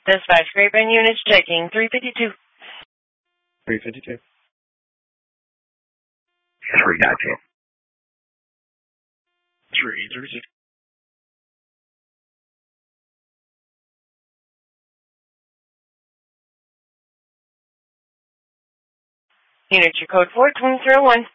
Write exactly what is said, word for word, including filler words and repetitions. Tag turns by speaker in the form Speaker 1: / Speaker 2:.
Speaker 1: Dispatch, Great Bend units checking. three fifty-two.
Speaker 2: three fifty-two.
Speaker 3: three nineteen.
Speaker 2: three thirty-six.
Speaker 1: Unit, your code four, twin zero one.